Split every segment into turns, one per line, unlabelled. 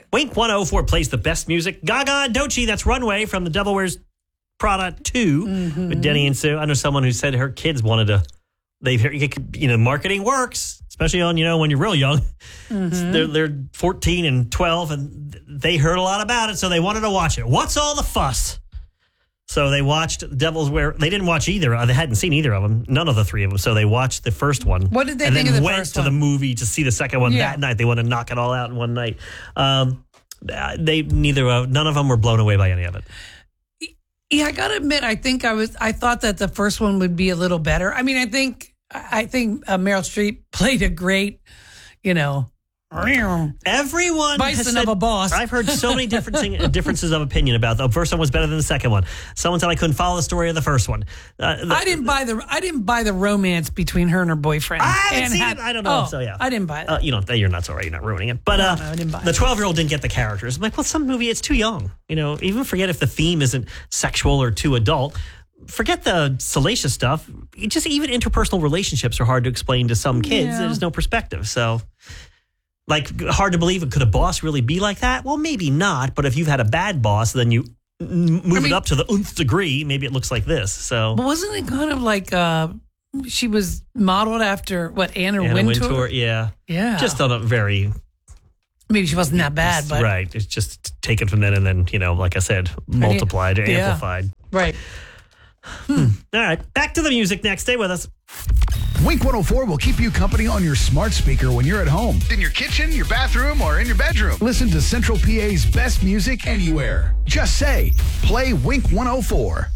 Wink 104 plays the best music. Gaga and Doechii, that's Runway from The Devil Wears Prada 2 with Denny and Sue. I know someone who said her kids wanted to, marketing works, especially on, when you're real young. They're 14 and 12 and they heard a lot about it, so they wanted to watch it. What's all the fuss? So they watched Devil's Wear. They didn't watch either. They hadn't seen either of them. None of the three of them. So they watched the first one.
What did they think of the first one? And
then went to the movie to see the second one that night. They want to knock it all out in one night. None of them were blown away by any of it.
Yeah, I gotta admit, I thought that the first one would be a little better. I mean, I think Meryl Streep played a great,
everyone
bison of a boss.
I've heard so many differences of opinion about the first one was better than the second one. Someone said I couldn't follow the story of the first one.
I didn't buy the romance between her and her boyfriend.
I don't know. So yeah,
I didn't buy it.
You're not so right. You're not ruining it. But
I didn't buy
the 12-year-old didn't get the characters. I'm like, well, some movie it's too young. Even forget if the theme isn't sexual or too adult. Forget the salacious stuff. Even interpersonal relationships are hard to explain to some kids. Yeah. There's no perspective. So. Hard to believe, could a boss really be like that? Well, maybe not. But if you've had a bad boss, then you move it up to the nth degree. Maybe it looks like this. So,
but wasn't it kind of like she was modeled after Anna Wintour?
Yeah. Just on a very.
Maybe she wasn't that bad, but
right. It's just taken from then and then. Like I said, multiplied, amplified.
Right.
All right, back to the music next. Stay with us.
Wink 104 will keep you company on your smart speaker when you're at home, in your kitchen, your bathroom, or in your bedroom. Listen to Central PA's best music anywhere. Just say, play Wink 104.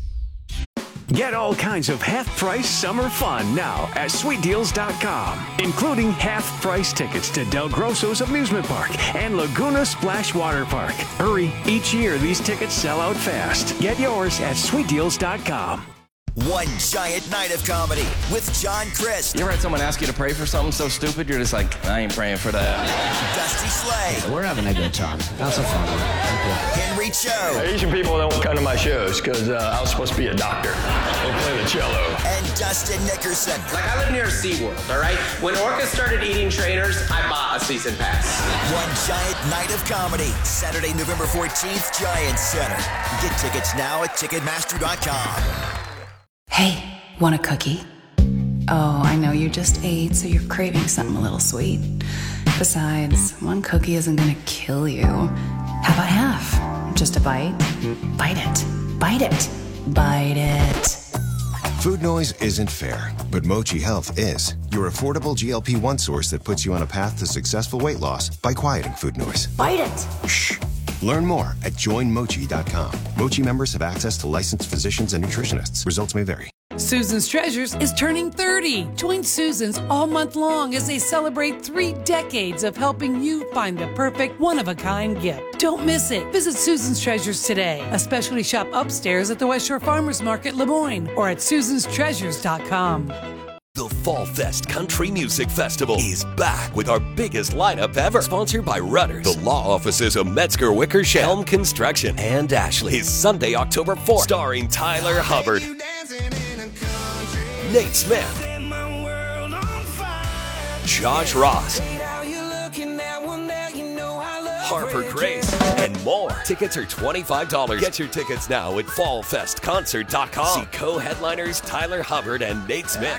Get all kinds of half-price summer fun now at SweetDeals.com, including half-price tickets to Del Grosso's Amusement Park and Laguna Splash Water Park. Hurry, each year these tickets sell out fast. Get yours at SweetDeals.com.
One giant night of comedy with John Crist.
You ever had someone ask you to pray for something so stupid, you're just like, I ain't praying for that.
Dusty Slay.
We're having a good time. That's a fun one.
Henry Cho.
Asian people don't come to my shows because I was supposed to be a doctor. They play the cello.
And Dustin Nickerson.
I live near SeaWorld, all right? When orcas started eating trainers, I bought a season pass.
One giant night of comedy. Saturday, November 14th, Giant Center. Get tickets now at Ticketmaster.com.
Hey, want a cookie? Oh, I know you just ate, so you're craving something a little sweet. Besides, one cookie isn't gonna kill you. How about half? Just a bite? Bite it. Bite it. Bite it.
Food noise isn't fair, but Mochi Health is. Your affordable GLP-1 source that puts you on a path to successful weight loss by quieting food noise.
Bite it.
Shh. Learn more at joinmochi.com. Mochi members have access to licensed physicians and nutritionists. Results may vary.
Susan's Treasures is turning 30. Join Susan's all month long as they celebrate 3 decades of helping you find the perfect one-of-a-kind gift. Don't miss it. Visit Susan's Treasures today, a specialty shop upstairs at the West Shore Farmers Market, Lemoyne, or at susanstreasures.com.
The Fall Fest Country Music Festival is back with our biggest lineup ever. Sponsored by Rudders, the law offices of Metzger Wickersham, Helm Construction, and Ashley. Is Sunday, October 4th, starring Tyler Hubbard, Nate Smith, Josh Ross, Harper Grace, and more. Tickets are $25. Get your tickets now at fallfestconcert.com. See co-headliners Tyler Hubbard and Nate Smith.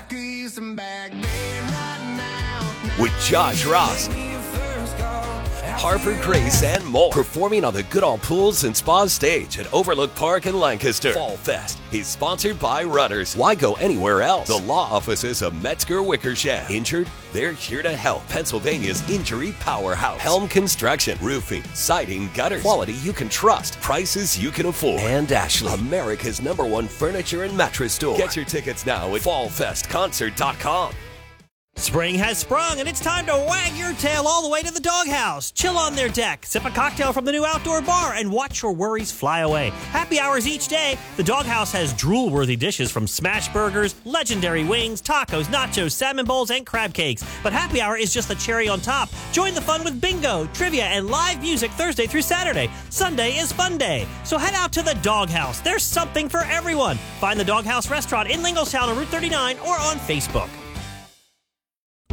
With Josh Ross, Harper Grace, and more. Performing on the Goodall Pools and Spa stage at Overlook Park in Lancaster. Fall Fest is sponsored by Rudders. Why go anywhere else? The law offices of Metzger Wickersham. Injured? They're here to help. Pennsylvania's injury powerhouse. Helm Construction. Roofing, siding, gutters. Quality you can trust. Prices you can afford. And Ashley, America's #1 furniture and mattress store. Get your tickets now at fallfestconcert.com.
Spring has sprung, and it's time to wag your tail all the way to the doghouse. Chill on their deck, sip a cocktail from the new outdoor bar, and watch your worries fly away. Happy hours each day. The doghouse has drool-worthy dishes from smash burgers, legendary wings, tacos, nachos, salmon bowls, and crab cakes. But happy hour is just the cherry on top. Join the fun with bingo, trivia, and live music Thursday through Saturday. Sunday is fun day. So head out to the doghouse. There's something for everyone. Find the Doghouse Restaurant in Lingelstown on Route 39 or on Facebook.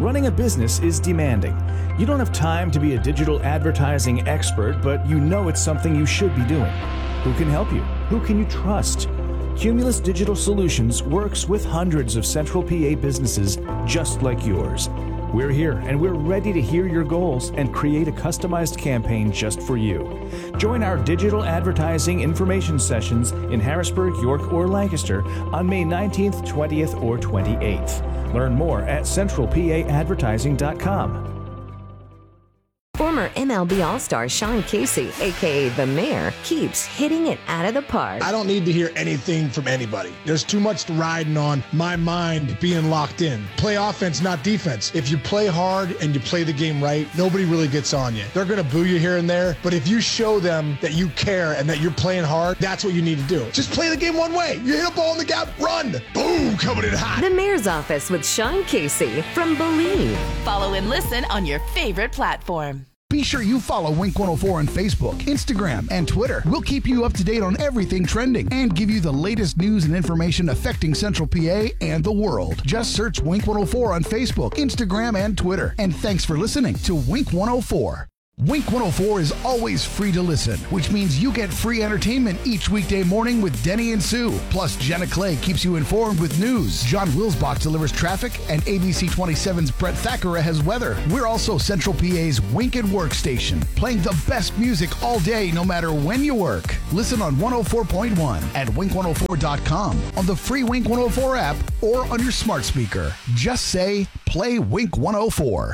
Running a business is demanding. You don't have time to be a digital advertising expert, but you know it's something you should be doing. Who can help you? Who can you trust? Cumulus Digital Solutions works with hundreds of Central PA businesses just like yours. We're here and we're ready to hear your goals and create a customized campaign just for you. Join our digital advertising information sessions in Harrisburg, York, or Lancaster on May 19th, 20th, or 28th. Learn more at centralpaadvertising.com.
Former MLB All-Star Sean Casey, a.k.a. The Mayor, keeps hitting it out of the park.
I don't need to hear anything from anybody. There's too much riding on my mind being locked in. Play offense, not defense. If you play hard and you play the game right, nobody really gets on you. They're going to boo you here and there, but if you show them that you care and that you're playing hard, that's what you need to do. Just play the game one way. You hit a ball in the gap, run. Boom, coming in hot.
The Mayor's Office with Sean Casey from Believe.
Follow and listen on your favorite platform.
Be sure you follow Wink 104 on Facebook, Instagram, and Twitter. We'll keep you up to date on everything trending and give you the latest news and information affecting Central PA and the world. Just search Wink 104 on Facebook, Instagram, and Twitter. And thanks for listening to Wink 104. Wink 104 is always free to listen, which means you get free entertainment each weekday morning with Denny and Sue. Plus, Jenna Clay keeps you informed with news. John Wilsbach delivers traffic, and ABC 27's Brett Thackeray has weather. We're also Central PA's Wink and Work station, playing the best music all day, no matter when you work. Listen on 104.1 at wink104.com, on the free Wink 104 app, or on your smart speaker. Just say, play Wink 104.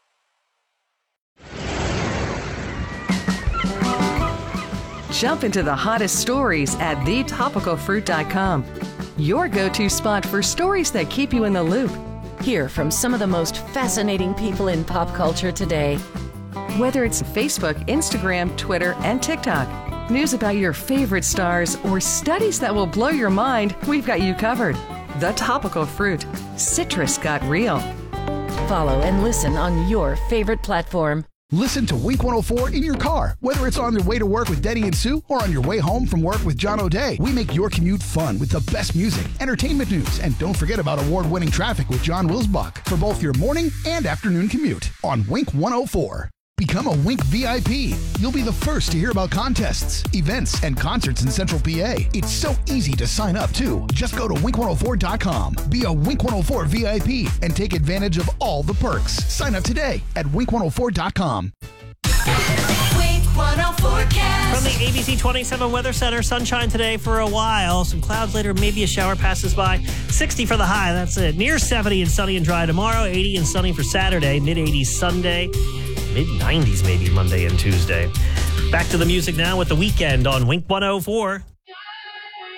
Jump into the hottest stories at thetopicalfruit.com. Your go-to spot for stories that keep you in the loop.
Hear from some of the most fascinating people in pop culture today.
Whether it's Facebook, Instagram, Twitter, and TikTok, news about your favorite stars, or studies that will blow your mind, we've got you covered. The Topical Fruit. Citrus got real.
Follow and listen on your favorite platform.
Listen to Wink 104 in your car, whether it's on your way to work with Denny and Sue or on your way home from work with John O'Day. We make your commute fun with the best music, entertainment news, and don't forget about award-winning traffic with John Wilsbach for both your morning and afternoon commute on Wink 104. Become a Wink VIP. You'll be the first to hear about contests, events, and concerts in Central PA. It's so easy to sign up, too. Just go to wink104.com. Be a Wink 104 VIP and take advantage of all the perks. Sign up today at wink104.com.
Wink 104 Cast. From the ABC 27 Weather Center, sunshine today for a while. Some clouds later, maybe a shower passes by. 60 for the high, that's it. Near 70 and sunny and dry tomorrow. 80 and sunny for Saturday. Mid-80s Sunday. Mid-90s maybe Monday and Tuesday. Back to the music now with The Weeknd on Wink 104.